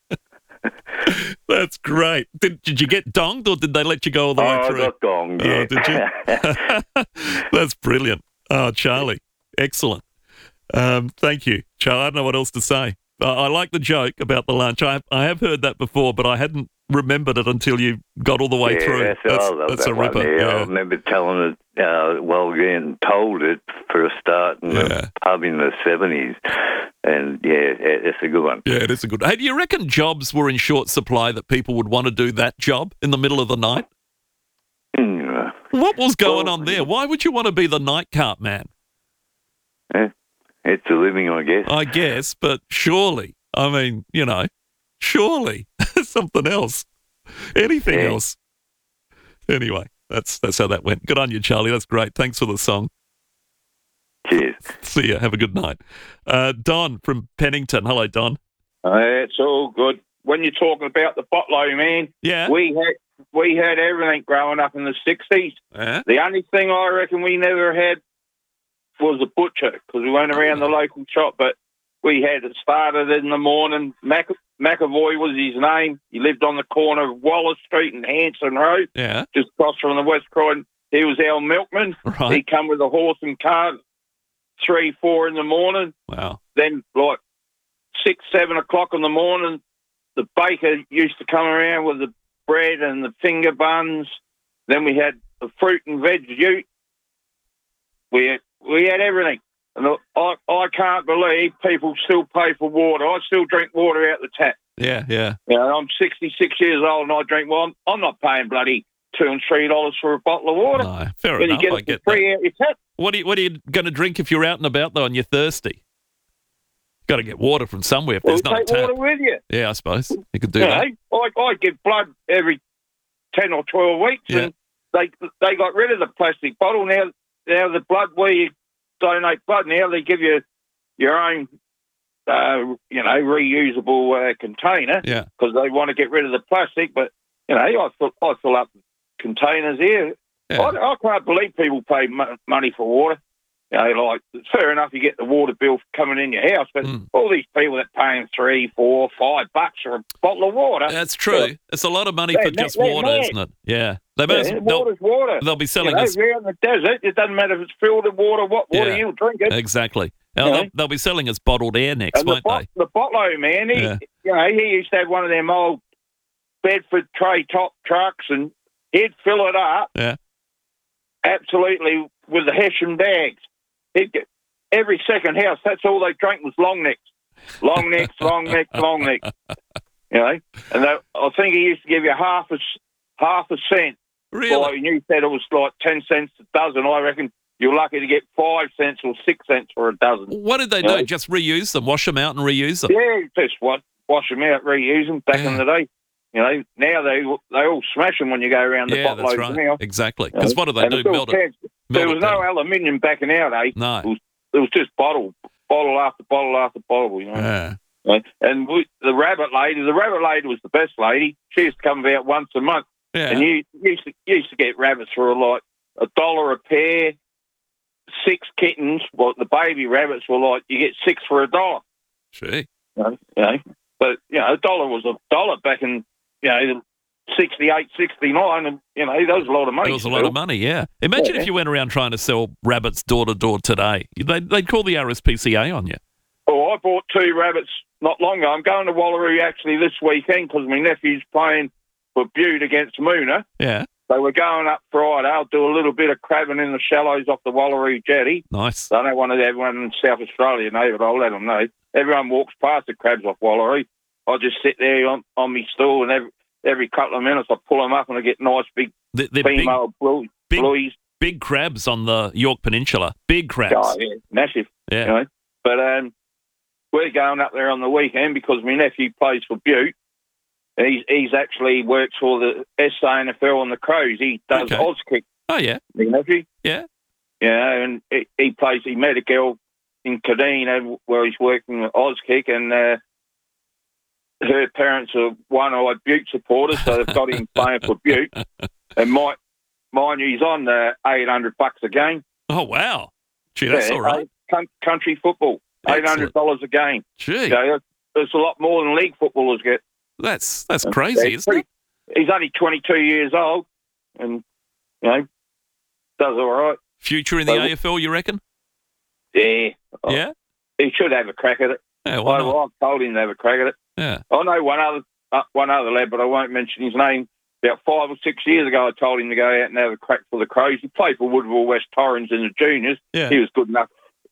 That's great. Did you get donged, or did they let you go all the way through? I got donged, yeah. Oh, did you? That's brilliant. Oh, Charlie. Excellent. Thank you, Charlie. I don't know what else to say. I like the joke about the lunch. I have heard that before, but I hadn't remembered it until you got all the way through. That's a ripper. I remember telling it, getting told it for a start in the pub in the 70s. And, it's a good one. Yeah, it is a good one. Hey, do you reckon jobs were in short supply that people would want to do that job in the middle of the night? What was going on there? Why would you want to be the night cart man? It's a living, I guess. I guess, but surely, surely something else, anything else. Anyway, that's how that went. Good on you, Charlie. That's great. Thanks for the song. Cheers. See ya. Have a good night. Don from Pennington. Hello, Don. It's all good. When you're talking about the botlo, man, we had everything growing up in the 60s. Yeah. The only thing I reckon we never had was a butcher, because we went around the local shop, but we had it started in the morning. McAvoy was his name. He lived on the corner of Wallace Street and Hanson Road, just across from the West Croydon. He was our milkman. Right. He come with a horse and cart 3-4 in the morning. Wow. Then, 6-7 o'clock in the morning, the baker used to come around with the bread and the finger buns. Then we had the fruit and veg ute. We had everything. And I can't believe people still pay for water. I still drink water out the tap. Yeah. I'm 66 years old and I drink water. I'm not paying bloody $2 and $3 for a bottle of water. No, fair when enough. You get it for free out your tap. What are you going to drink if you're out and about, though, and you're thirsty? Got to get water from somewhere if there's no take tap. water with you. Yeah, I suppose. You could do that. I give blood every 10 or 12 weeks, and they got rid of the plastic bottle. Now the blood, where you donate blood, now they give you your own, reusable container. Yeah. Because they want to get rid of the plastic. But I fill up containers here. Yeah. I can't believe people pay money for water. It's fair enough you get the water bill coming in your house, but all these people that paying $3, $4, $5 for a bottle of water. That's true. It's a lot of money for just water, isn't it? Yeah. Water's water. They'll be selling us. We're in the desert. It doesn't matter if it's filtered water, what water you drink it. Exactly. Now, they'll be selling us bottled air next, won't they? The bottle man, he used to have one of them old Bedford tray top trucks, and he'd fill it up. Yeah. Absolutely, with the Hessian bags. He'd get every second house. That's all they drank was long necks. And I think he used to give you half a cent. Really? And you said it was like 10 cents a dozen. I reckon you're lucky to get 5 cents or 6 cents for a dozen. What did they do? Just reuse them, wash them out and reuse them? Yeah, just wash them out, reuse them back in the day. now they all smash them when you go around the that's bottles right. now. Exactly. Because what do they do? Melt There melt was it no down. aluminium back in our day. No. It was just bottle after bottle after bottle, Yeah. And the rabbit lady was the best lady. She used to come about once a month. Yeah. And you used to get rabbits for like $1 a pair, 6 kittens. Well, the baby rabbits were like, you get 6 for $1. Gee. But, $1 was $1 back in, 68, 69, and, that was a lot of money. It was a lot of money, yeah. Imagine if you went around trying to sell rabbits door to door today. They'd call the RSPCA on you. Oh, I bought 2 rabbits not long ago. I'm going to Wallaroo actually this weekend because my nephew's playing for Butte against Moona. Yeah. So we're going up Friday. I'll do a little bit of crabbing in the shallows off the Wallaroo jetty. Nice. I don't want everyone in South Australia know, but I'll let them know. Everyone walks past the crabs off Wallaroo. I just sit there on my stool, and every couple of minutes I pull them up and I get nice big female blueies. Big crabs on the York Peninsula. Big crabs. Oh, yeah, massive. Yeah. But we're going up there on the weekend because my nephew plays for Butte. He's actually works for the SANFL and the Crows. He does Auskick. Oh, yeah. My nephew. Yeah. Yeah, and he met a girl in Kadeen where he's working at Auskick, and her parents are one-eyed Butte supporters, so they've got him playing for Butte. And mind you, he's on $800 a game. Oh, wow. Gee, that's all right. Country football, $800 a game. Gee. That's a lot more than league footballers get. That's crazy, isn't it? He's only 22 years old and, does all right. Future in the AFL, you reckon? Yeah. Yeah? He should have a crack at it. Yeah, why not? I've told him to have a crack at it. Yeah. I know one other lad, but I won't mention his name. About 5 or 6 years ago, I told him to go out and have a crack for the Crows. He played for Woodville West Torrens in the juniors. Yeah. He was good enough.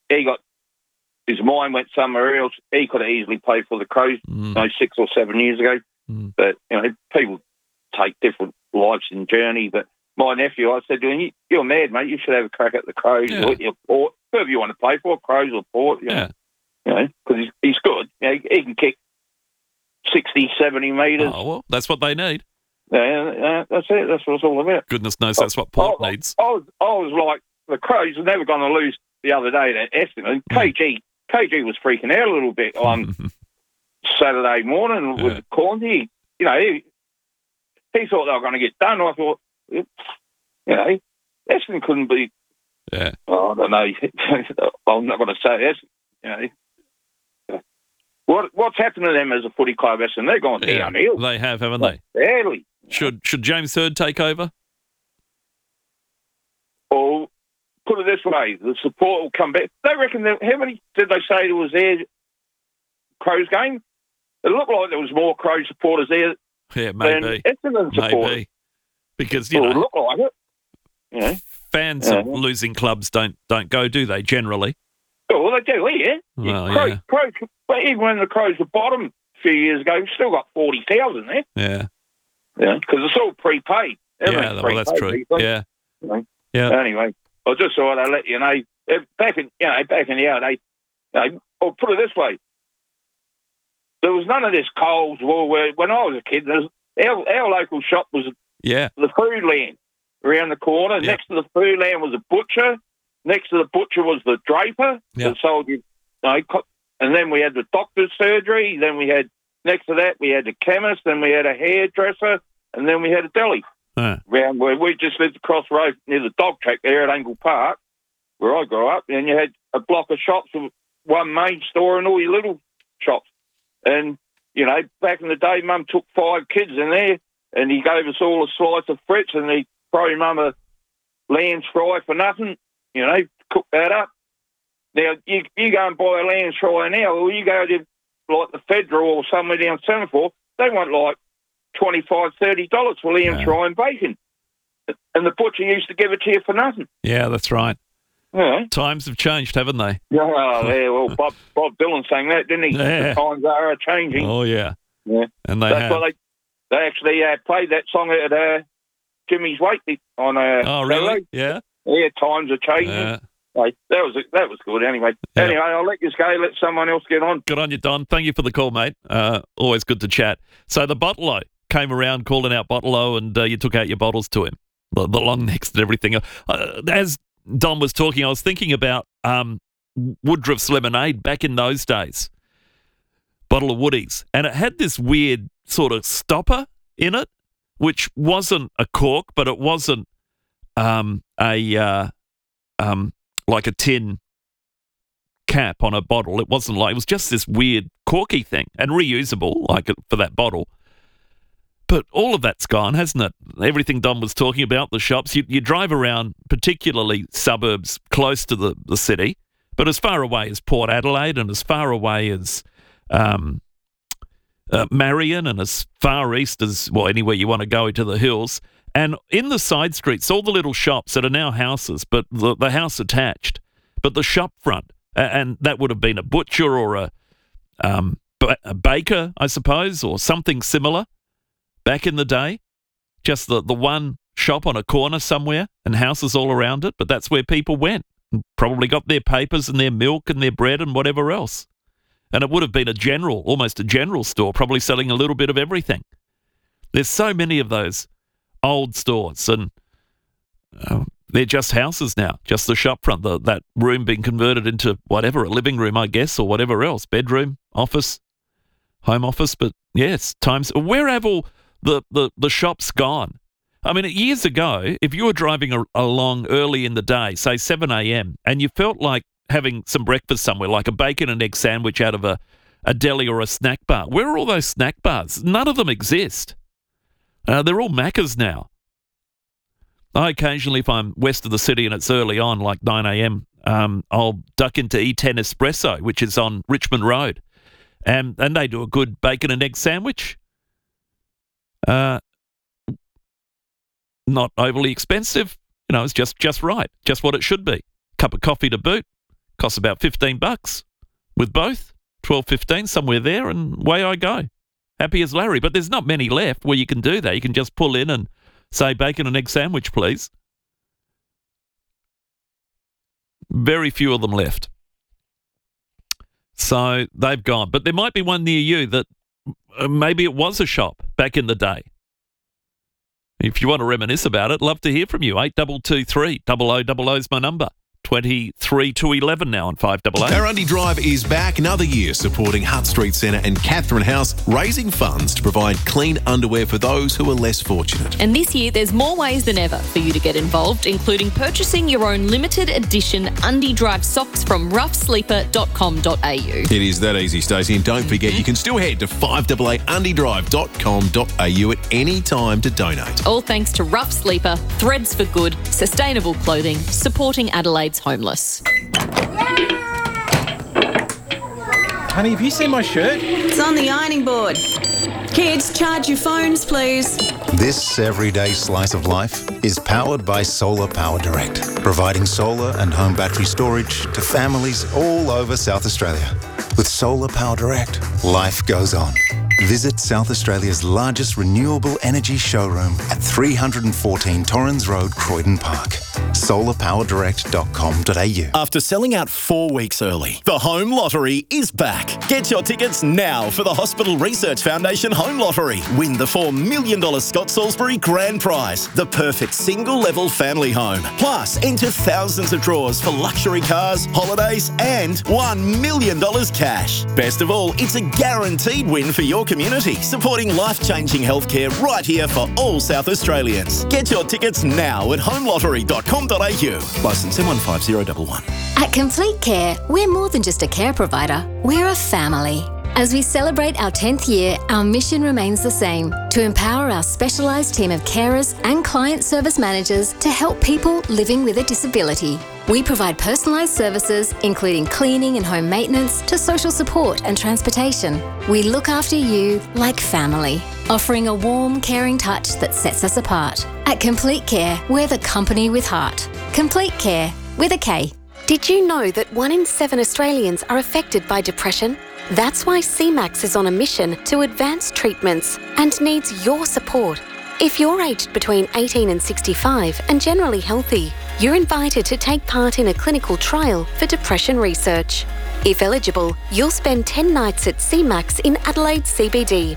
His mind went somewhere else. He could have easily played for the Crows 6 or 7 years ago. But, people take different lives and journey. But my nephew, I said to him, you're mad, mate. You should have a crack at the Crows or Port, whoever you want to play for, Crows or Port. Because he's good. He can kick 60, 70 metres. Oh, well, that's what they need. Yeah, that's it. That's what it's all about. Goodness knows that's what Port needs. I was like, the Crows are never going to lose the other day at Essendon. KG was freaking out a little bit on Saturday morning with Corny. He thought they were going to get done. I thought, Essendon couldn't be. Yeah. Oh, I don't know. I'm not going to say Essendon. What's happened to them as a footy club, Essendon? They're gone downhill. They have, haven't they? Barely. Should James Hird take over? Or put it this way, the support will come back. They reckon how many did they say there was there Crows game? It looked like there was more Crows supporters there than Essendon supporters. Maybe. Because, it looked like it. Fans of losing clubs don't go, do they, generally? Oh, well, they do, yeah. Well, Crows, but even when the Crows were bottom a few years ago, we've still got 40,000 there. Yeah. Yeah, because it's all prepaid. Yeah, well, that's true. Yeah. Yeah. Anyway, I just thought I'd let you know. Back in the day, or put it this way, there was none of this Coles War where when I was a kid, our local shop was the food land around the corner. Yeah. Next to the food land was a butcher. Next to the butcher was the draper that sold you. And then we had the doctor's surgery. Then we had, next to that, we had the chemist. Then we had a hairdresser. And then we had a deli. Around where we just lived across the road near the dog track there at Angle Park, where I grew up. And you had a block of shops with one main store and all your little shops. And, back in the day, Mum took 5 kids in there and he gave us all a slice of Fritz and he threw Mum a lamb's fry for nothing. Cook that up. Now, you go and buy a lamb's fry now, or you go to, like, the Federal or somewhere down Semaphore, they want, like, $25, $30 for lamb's fry and bacon. And the butcher used to give it to you for nothing. Yeah, that's right. Yeah. Times have changed, haven't they? Oh, yeah, well, Bob Dylan sang that, didn't he? Yeah. The times are changing. Oh, yeah. Yeah. And they That's why they actually played that song at Jimmy's Wake on Oh, really? Saturday. Yeah. Yeah, times are changing. Yeah. That was good anyway. Yeah. Anyway, I'll let you go. Let someone else get on. Good on you, Don. Thank you for the call, mate. Always good to chat. So the Bottle came around calling out Bottle-O and you took out your bottles to him, the long necks and everything. As Don was talking, I was thinking about Woodruff's lemonade back in those days, bottle of Woodies, and it had this weird sort of stopper in it, which wasn't a cork, but it wasn't like a tin cap on a bottle. It wasn't like, it was just this weird corky thing, and reusable, like for that bottle. But all of that's gone, hasn't it? Everything Don was talking about, the shops, you drive around, particularly suburbs close to the city, but as far away as Port Adelaide and as far away as Marion and as far east as, well, anywhere you want to go into the hills. And in the side streets, all the little shops that are now houses, but the house attached, but the shop front, and that would have been a butcher or a baker, I suppose, or something similar back in the day. Just the one shop on a corner somewhere and houses all around it, but that's where people went and probably got their papers and their milk and their bread and whatever else. And it would have been almost a general store, probably selling a little bit of everything. There's so many of those old stores, and they're just houses now, just the shop front, that room being converted into whatever, a living room, I guess, or whatever else, bedroom, office, home office. But yes, times, where have all the shops gone? I mean, years ago, if you were driving along early in the day, say 7 a.m., and you felt like having some breakfast somewhere, like a bacon and egg sandwich out of a deli or a snack bar, where are all those snack bars? None of them exist. They're all Maccas now. I occasionally, if I'm west of the city and it's early on, like 9 a.m., I'll duck into E10 Espresso, which is on Richmond Road. And they do a good bacon and egg sandwich. Not overly expensive. It's just right. Just what it should be. Cup of coffee to boot. Costs about $15 with both. $12.15, somewhere there, and away I go. Happy as Larry. But there's not many left where you can do that. You can just pull in and say, bacon and egg sandwich, please. Very few of them left. So they've gone. But there might be one near you that maybe it was a shop back in the day. If you want to reminisce about it, love to hear from you. 8223 0000 is my number. 23 to 11 now on 5AA. Our Drive is back another year supporting Hutt Street Centre and Catherine House, raising funds to provide clean underwear for those who are less fortunate. And this year, there's more ways than ever for you to get involved, including purchasing your own limited edition Undie Drive socks from roughsleeper.com.au. It is that easy, Stacey, and don't forget you can still head to 5AAUndiedrive.com.au at any time to donate. All thanks to Rough Sleeper, Threads for Good, sustainable clothing, supporting Adelaide's homeless. Honey, have you seen my shirt? It's on the ironing board. Kids, charge your phones, please. This everyday slice of life is powered by Solar Power Direct, providing solar and home battery storage to families all over South Australia. With Solar Power Direct, life goes on. Visit South Australia's largest renewable energy showroom at 314 Torrens Road, Croydon Park. solarpowerdirect.com.au. After selling out 4 weeks early, the Home Lottery is back. Get your tickets now for the Hospital Research Foundation Home Lottery. Win the $4 million Scott Salisbury Grand Prize, the perfect single-level family home. Plus, enter thousands of draws for luxury cars, holidays, and $1 million cash. Best of all, it's a guaranteed win for your community, supporting life-changing healthcare right here for all South Australians. Get your tickets now at homelottery.com.au. Licence M15011. At Complete Care, we're more than just a care provider, we're a family. As we celebrate our 10th year, our mission remains the same, to empower our specialised team of carers and client service managers to help people living with a disability. We provide personalised services, including cleaning and home maintenance, to social support and transportation. We look after you like family, offering a warm, caring touch that sets us apart. At Complete Care, we're the company with heart. Complete Care, with a K. Did you know that 1 in 7 Australians are affected by depression? That's why CMAX is on a mission to advance treatments and needs your support. If you're aged between 18 and 65 and generally healthy, you're invited to take part in a clinical trial for depression research. If eligible, you'll spend 10 nights at CMAX in Adelaide CBD.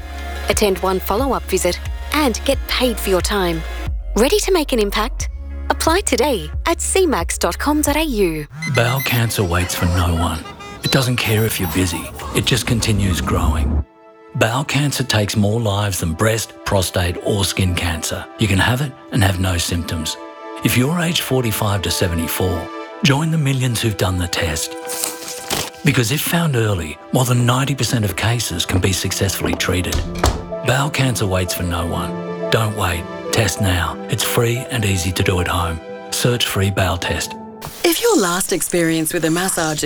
attend one follow-up visit, and get paid for your time. Ready to make an impact? Apply today at cmax.com.au. Bowel cancer waits for no one. It doesn't care if you're busy. It just continues growing. Bowel cancer takes more lives than breast, prostate or skin cancer. You can have it and have no symptoms. If you're aged 45 to 74, join the millions who've done the test. Because if found early, more than 90% of cases can be successfully treated. Bowel cancer waits for no one. Don't wait. Test now. It's free and easy to do at home. Search free bowel test. If your last experience with a massage